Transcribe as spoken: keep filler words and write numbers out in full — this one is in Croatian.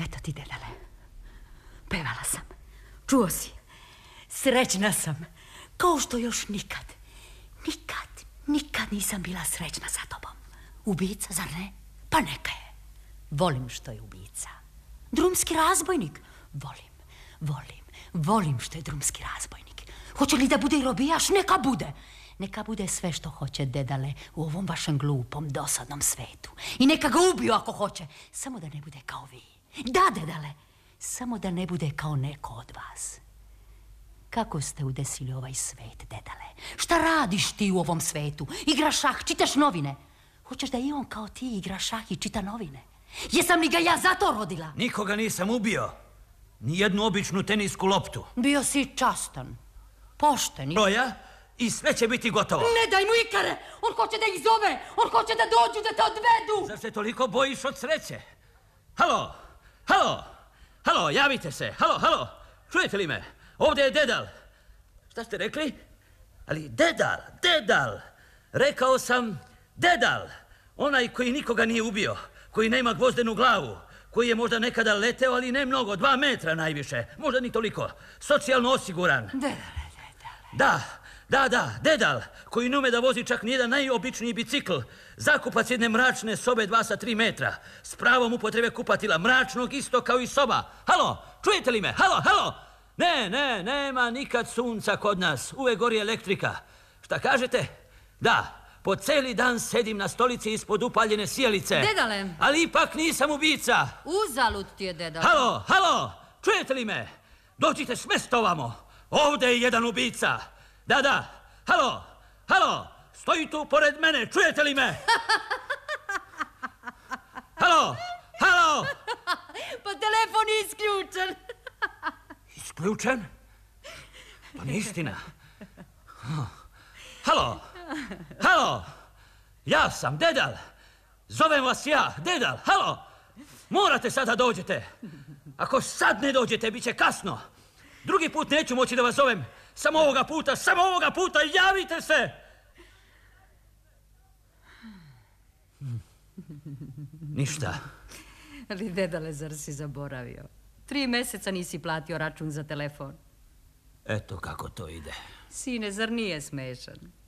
Eto ti, dedale. Pevala sam. Čuo si. Srećna sam. Kao što još nikad. Nikad, nikad nisam bila srećna sa tobom. Ubica, zar ne? Pa neka je. Volim što je ubica. Drumski razbojnik? Volim, volim, volim što je drumski razbojnik. Hoće li da bude i robijaš? Neka bude. Neka bude sve što hoće, dedale, u ovom vašem glupom, dosadnom svetu. I neka ga ubiju ako hoće. Samo da ne bude kao vi. Da, dedale, samo da ne bude kao neko od vas. Kako ste udesili ovaj svet, dedale? Šta radiš ti u ovom svetu? Igraš šah, čitaš novine. Hoćeš da i on kao ti igra šah i čita novine? Jesam li ga ja zato rodila? Nikoga nisam ubio. Nijednu običnu tenisku loptu. Bio si častan, pošten. Broja i sve će biti gotovo. Ne daj mu ikare! On hoće da ih zove! On hoće da dođu, da te odvedu! Zar se toliko bojiš od sreće? Halo! Halo! Halo, javite se! Halo, halo! Čujete li me? Ovdje je Dedal. Šta ste rekli? Ali Dedal, Dedal! Rekao sam Dedal! Onaj koji nikoga nije ubio, koji nema gvozdenu glavu, koji je možda nekada leteo, ali ne mnogo, dva metra najviše, možda ni toliko, socijalno osiguran. Dedale, Dedale. Da, da, da, Dedal, koji ne ume da vozi čak nijedan najobičniji bicikl, zakupac jedne mračne sobe dva sa tri metra, s pravom upotrebe kupatila, mračnog isto kao i soba. Halo, čujete li me? Halo, halo! Ne, ne, nema nikad sunca kod nas, uvek gori elektrika. Šta kažete? Da. Po cijeli dan sedim na stolici ispod upaljene sijalice. Dedale. Ali ipak nisam ubica. Uzalud ti je, dedale. Halo, halo, čujete li me? Dođite s mesta ovamo. Ovdje je jedan ubica. Da, da, halo, halo, stoji tu pored mene, čujete li me? Halo, halo. Pa telefon je isključen. Isključen? Pa nije istina. Halo. Halo, ja sam Dedal. Zovem vas ja, Dedal, halo. Morate sada dođete. Ako sad ne dođete, bit će kasno. Drugi put neću moći da vas zovem. Samo ovoga puta, samo ovoga puta, javite se. Ništa. Ali Dedale, zar si zaboravio? Tri meseca nisi platio račun za telefon. Eto kako to ide. Sine, zar nije smešan?